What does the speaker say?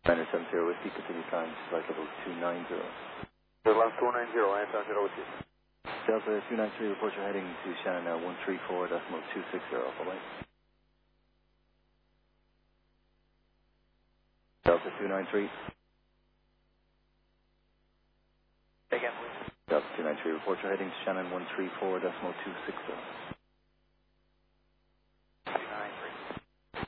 Niner 70 Whiskey, continue climb to flight level 290. Last 290, Anton 0 with you. Delta 293, report your heading to Shannon now 134.260, bye-bye. Delta 293. Again, please. Delta 293, report your heading to Shannon 134.260.